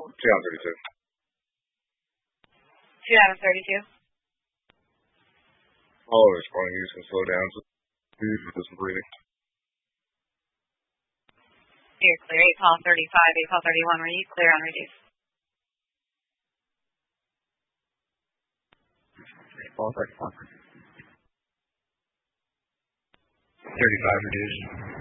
2 on 32. 2 out of 32. Oh, responding, you can slow down. Do some breathing. You're clear. 8 call 35, 8 call 31. Were you clear on reduce? 8 call 35. 35 reduced.